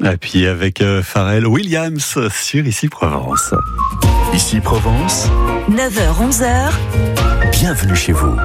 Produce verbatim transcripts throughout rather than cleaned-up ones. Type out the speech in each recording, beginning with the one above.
Et puis avec euh, Pharrell Williams sur Ici Provence. Ici Provence, neuf heures onze heures. Bienvenue chez vous.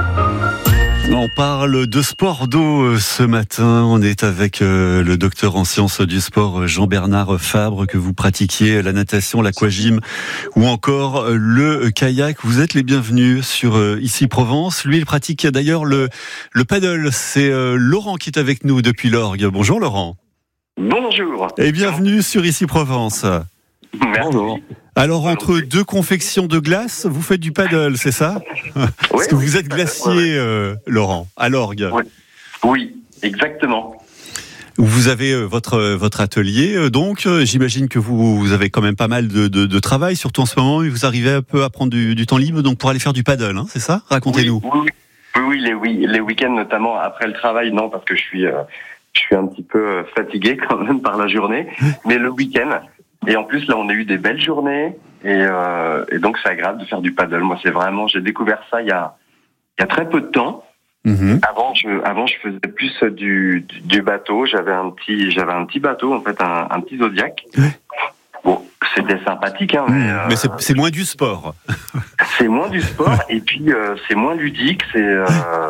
On parle de sport d'eau ce matin. On est avec euh, le docteur en sciences du sport Jean-Bernard Fabre, que vous pratiquiez la natation, l'aquagym ou encore le kayak. Vous êtes les bienvenus sur euh, Ici Provence. Lui, il pratique d'ailleurs le, le paddle. C'est euh, Laurent qui est avec nous depuis l'Orgue. Bonjour Laurent. Bonjour. Et bienvenue sur Ici Provence. Merci. Bonjour. Alors, entre deux confections de glace, vous faites du paddle, c'est ça ? Oui, Parce que oui, vous êtes glacier, euh, Laurent, à l'Orgue. Oui. oui, exactement. Vous avez euh, votre votre atelier, euh, donc euh, j'imagine que vous, vous avez quand même pas mal de, de, de travail, surtout en ce moment, et vous arrivez un peu à prendre du, du temps libre donc pour aller faire du paddle, hein, c'est ça ? Racontez-nous. Oui, oui, oui, oui, les, oui, les week-ends notamment, après le travail, non, parce que je suis, euh, je suis un petit peu fatigué quand même par la journée, mais le week-end... Et en plus, là, on a eu des belles journées, et, euh, et donc c'est agréable de faire du paddle. Moi, c'est vraiment, j'ai découvert ça il y a, il y a très peu de temps. Mmh. Avant, je, avant, je faisais plus du, du, du bateau. J'avais un petit, j'avais un petit bateau, en fait, un, un petit Zodiac. Ouais. Bon, c'était sympathique, hein, mais, Mmh. euh, mais c'est, c'est moins du sport. c'est moins du sport, et puis euh, c'est moins ludique. C'est euh,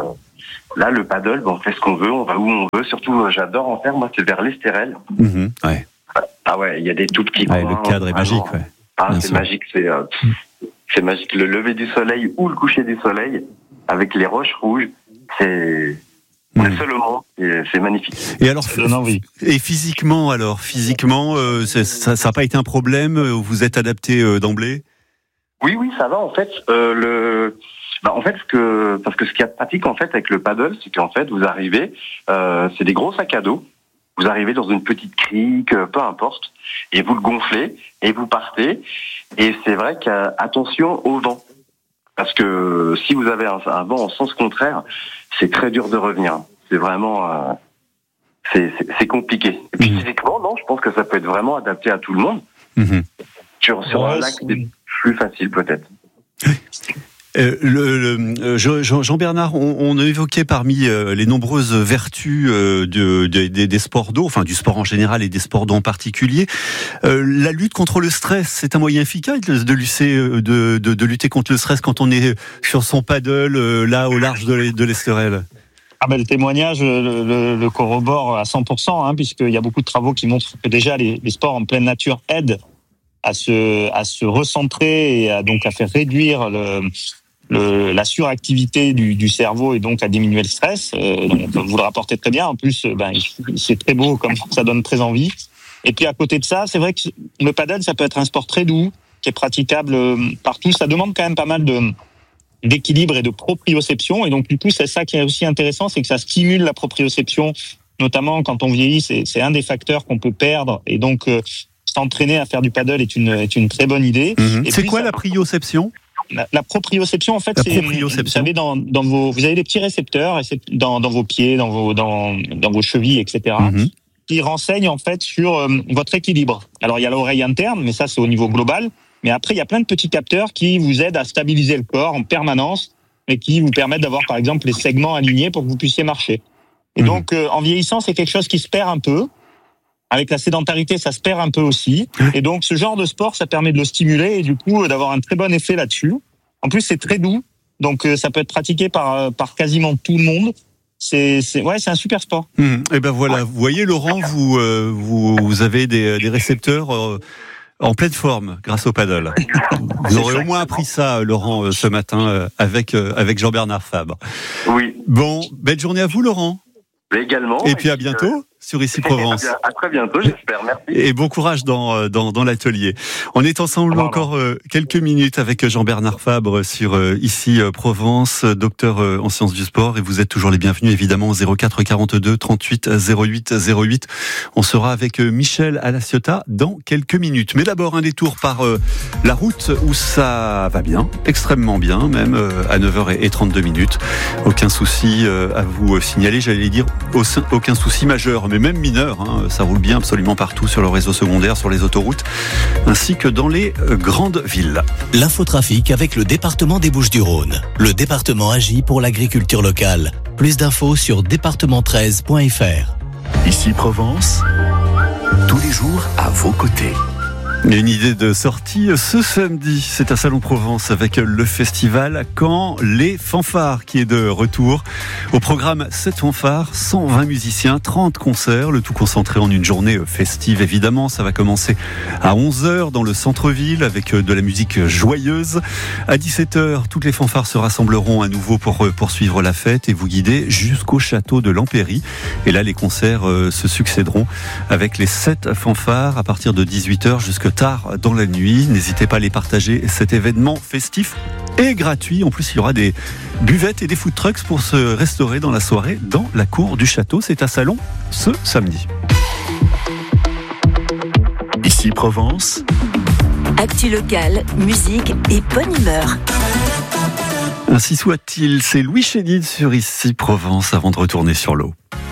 là le paddle, bon, on fait ce qu'on veut, on va où on veut. Surtout, euh, j'adore en faire. Moi, c'est vers l'Estérel. Mmh. Ouais. Ah ouais, il y a des tout petits Ouais, coins. le cadre est magique. Ouais. Ah, Bien c'est sûr. magique, c'est euh, c'est magique. Le lever du soleil ou le coucher du soleil avec les roches rouges, c'est on Mmh. est seul au monde, et c'est magnifique. Et alors, Ça donne envie. et physiquement, alors, physiquement, euh, c'est- ça n'a pas été un problème. Vous êtes adapté euh, d'emblée. Oui, oui, ça va en fait. Euh, le bah, en fait, ce que parce que ce qui est pratique en fait avec le paddle, c'est qu'en fait vous arrivez, euh, c'est des gros sacs à dos. Vous arrivez dans une petite crique, euh, peu importe, et vous le gonflez et vous partez. Et c'est vrai qu'attention au vent, parce que si vous avez un, un vent en sens contraire, c'est très dur de revenir. C'est vraiment, euh, c'est, c'est, c'est compliqué. Et puis Mmh. physiquement, non, je pense que ça peut être vraiment adapté à tout le monde. Mmh. Sur, sur Ouais, un lac, c'est- c'est plus facile peut-être. Euh, le, le, euh, Jean- Jean-Bernard, on, on a évoqué parmi euh, les nombreuses vertus euh, de, de- des, des sports d'eau, enfin du sport en général et des sports d'eau en particulier, euh, la lutte contre le stress. C'est un moyen efficace de, de, lutter, de, de, de lutter contre le stress quand on est sur son paddle euh, là au large de, l'E- de l'Estérel. Ah ben, le témoignage le, le, le corrobore à cent pour cent, hein, puisqu'il y a beaucoup de travaux qui montrent que déjà les, les sports en pleine nature aident à se, à se recentrer et à, donc à faire réduire le, le, la suractivité du, du cerveau et donc à diminuer le stress. Euh, donc vous le rapportez très bien. En plus, ben, c'est très beau, comme ça donne très envie. Et puis à côté de ça, c'est vrai que le paddle, ça peut être un sport très doux, qui est praticable partout. Ça demande quand même pas mal de d'équilibre et de proprioception. Et donc, du coup, c'est ça qui est aussi intéressant, c'est que ça stimule la proprioception, notamment quand on vieillit, c'est, c'est un des facteurs qu'on peut perdre. Et donc, euh, s'entraîner à faire du paddle est une, est une très bonne idée. Mmh. Et C'est puis, quoi ça- la prioception ? la, la proprioception, en fait, La c'est, proprioception. vous savez, dans, dans vos, vous avez des petits récepteurs et c'est dans, dans vos pieds, dans vos, dans, dans vos chevilles, et cetera, Mmh. qui renseignent, en fait, sur euh, votre équilibre. Alors, il y a l'oreille interne, mais ça, c'est au niveau global. Mais après, il y a plein de petits capteurs qui vous aident à stabiliser le corps en permanence et qui vous permettent d'avoir, par exemple, les segments alignés pour que vous puissiez marcher. Et Mmh. donc, euh, en vieillissant, c'est quelque chose qui se perd un peu. Avec la sédentarité, ça se perd un peu aussi. Et donc, ce genre de sport, ça permet de le stimuler et du coup, euh, d'avoir un très bon effet là-dessus. En plus, c'est très doux. Donc, euh, ça peut être pratiqué par, euh, par quasiment tout le monde. C'est, c'est, ouais, c'est un super sport. Mmh. Et ben voilà, vous voyez Laurent, vous, euh, vous, vous avez des, des récepteurs euh, en pleine forme grâce au paddle. Vous aurez au moins appris ça, Laurent, euh, ce matin euh, avec, euh, avec Jean-Bernard Fabre. Oui, Bon, belle journée à vous, Laurent. également. Et puis à bientôt sur Ici Provence. À, à très bientôt, j'espère. Merci. Et bon courage dans, dans, dans l'atelier. On est ensemble Pardon. encore euh, quelques minutes avec Jean-Bernard Fabre sur euh, Ici euh, Provence, docteur euh, en sciences du sport. Et vous êtes toujours les bienvenus, évidemment, au zéro quatre quarante-deux trente-huit zéro huit zéro huit. On sera avec euh, Michel à La Ciotat dans quelques minutes. Mais d'abord, un détour par euh, la route où ça va bien, extrêmement bien, même euh, à neuf heures trente-deux minutes. Aucun souci euh, à vous signaler, j'allais dire au- aucun souci majeur, mais même mineur. Hein, ça roule bien absolument partout sur le réseau secondaire, sur les autoroutes, ainsi que dans les euh, grandes villes. L'infotrafic avec le département des Bouches-du-Rhône. Le département agit pour l'agriculture locale. Plus d'infos sur département treize point f r. Ici Provence, tous les jours à vos côtés. Il y a une idée de sortie ce samedi, c'est à Salon-Provence avec le festival Quand les fanfares qui est de retour. Au programme sept fanfares, cent vingt musiciens, trente concerts, le tout concentré en une journée festive évidemment. Ça va commencer à onze heures dans le centre-ville avec de la musique joyeuse. À dix-sept heures, toutes les fanfares se rassembleront à nouveau pour poursuivre la fête et vous guider jusqu'au château de l'Empéry. Et là, les concerts se succéderont avec les sept fanfares à partir de dix-huit heures jusqu'à tard dans la nuit. N'hésitez pas à les partager. Cet événement festif est gratuit. En plus, il y aura des buvettes et des food trucks pour se restaurer dans la soirée dans la cour du château. C'est à Salon ce samedi. Ici Provence. Actu locale, musique et bonne humeur. Ainsi soit-il, c'est Louis Chédid sur Ici Provence avant de retourner sur l'eau.